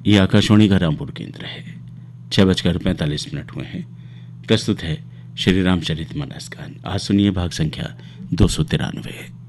ये आकाशवाणी का रामपुर केंद्र है। 6:45 हुए हैं। प्रस्तुत है श्री रामचरितमानस गान। आज सुनिए भाग संख्या 293।